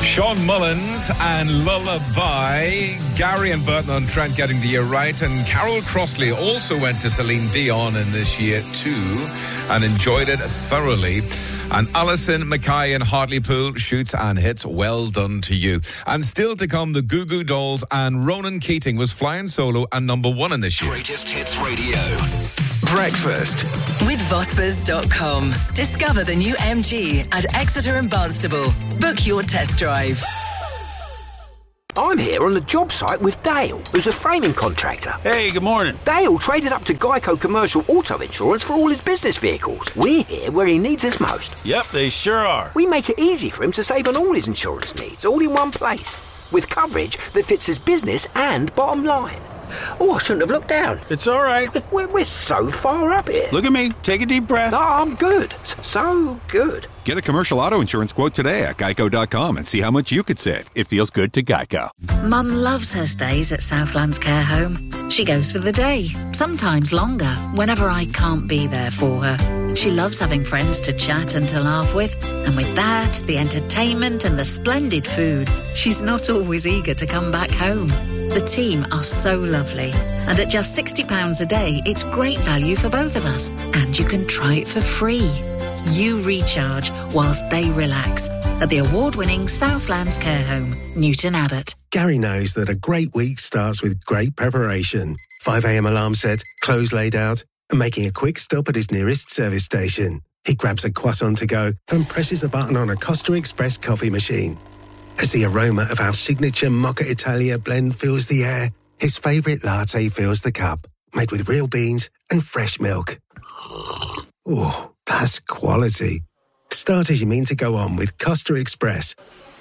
Sean Mullins and Lullaby. Gary and Burton-on-Trent getting the year right. And Carol Crossley also went to Celine Dion in this year too and enjoyed it thoroughly. And Alison Mackay and Hartlepool shoots and hits. Well done to you. And still to come, the Goo Goo Dolls and Ronan Keating was flying solo and number one in this year. Greatest Hits Radio. Breakfast. With Vospers.com. Discover the new MG at Exeter and Barnstable. Book your test drive. I'm here on the job site with Dale, who's a framing contractor. Hey, good morning. Dale traded up to Geico Commercial Auto Insurance for all his business vehicles. We're here where he needs us most. Yep, they sure are. We make it easy for him to save on all his insurance needs, all in one place, with coverage that fits his business and bottom line. Oh, I shouldn't have looked down. It's all right. We're so far up here. Look at me. Take a deep breath. Oh, I'm good. So good. Get a commercial auto insurance quote today at geico.com and see how much you could save. It feels good to Geico. Mum loves her stays at Southlands Care Home. She goes for the day, sometimes longer, whenever I can't be there for her. She loves having friends to chat and to laugh with, and with that, the entertainment and the splendid food, she's not always eager to come back home. The team are so lovely, and at just £60 a day, it's great value for both of us, and you can try it for free. You recharge whilst they relax at the award-winning Southlands Care Home, Newton Abbot. Gary knows that a great week starts with great preparation. 5 a.m. alarm set, clothes laid out, and making a quick stop at his nearest service station. He grabs a croissant to go and presses a button on a Costa Express coffee machine. As the aroma of our signature Mocha Italia blend fills the air, his favourite latte fills the cup, made with real beans and fresh milk. Oh, that's quality. Start as you mean to go on with Costa Express.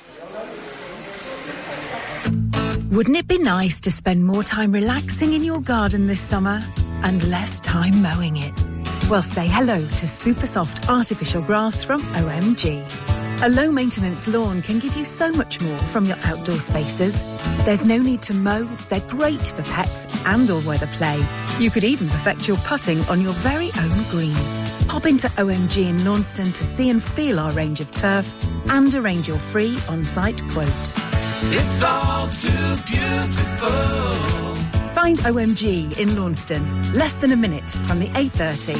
Wouldn't it be nice to spend more time relaxing in your garden this summer and less time mowing it? Well, say hello to super soft artificial grass from OMG. A low-maintenance lawn can give you so much more from your outdoor spaces. There's no need to mow, they're great for pets and all-weather play. You could even perfect your putting on your very own green. Pop into OMG in Launceston to see and feel our range of turf and arrange your free on-site quote. It's all too beautiful. Find OMG in Launceston, less than a minute from the 8:30.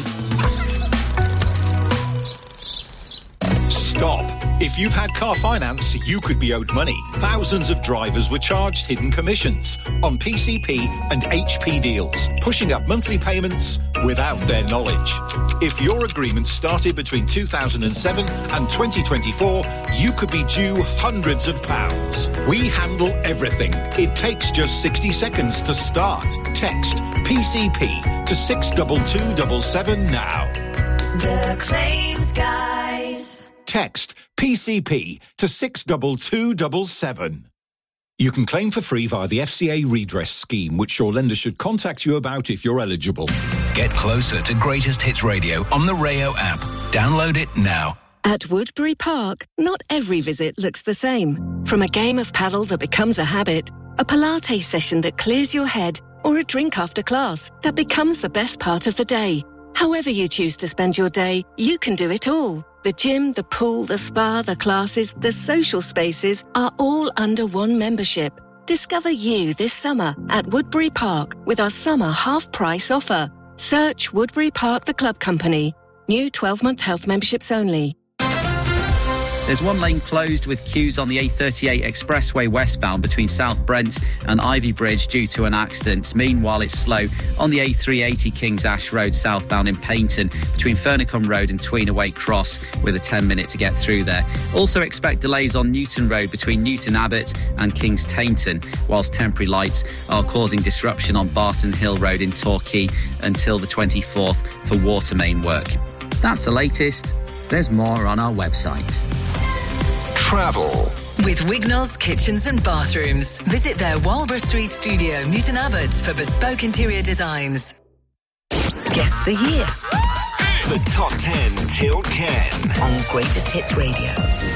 Stop. If you've had car finance, you could be owed money. Thousands of drivers were charged hidden commissions on PCP and HP deals, pushing up monthly payments without their knowledge. If your agreement started between 2007 and 2024, you could be due hundreds of pounds. We handle everything. It takes just 60 seconds to start. Text PCP to 62277 now. The Claims Guys. Text PCP to 62277. You can claim for free via the FCA redress scheme, which your lender should contact you about if you're eligible. Get closer to Greatest Hits Radio on the Rayo app. Download it now. At Woodbury Park, not every visit looks the same. From a game of paddle that becomes a habit, a Pilates session that clears your head, or a drink after class that becomes the best part of the day. However you choose to spend your day, you can do it all. The gym, the pool, the spa, the classes, the social spaces are all under one membership. Discover you this summer at Woodbury Park with our summer half-price offer. Search Woodbury Park The Club Company. New 12-month health memberships only. There's one lane closed with queues on the A38 expressway westbound between South Brent and Ivy Bridge due to an accident. Meanwhile, it's slow on the A380 Kings Ash Road southbound in Paignton between Fernicombe Road and Tweenaway Cross with a 10-minute to get through there. Also expect delays on Newton Road between Newton Abbot and Kings Tainton, whilst temporary lights are causing disruption on Barton Hill Road in Torquay until the 24th for water main work. That's the latest. There's more on our website. Travel. With Wignall's Kitchens and Bathrooms. Visit their Walborough Street studio, Newton Abbot, for bespoke interior designs. Guess the year. The Top 10 till Ken. On Greatest Hits Radio.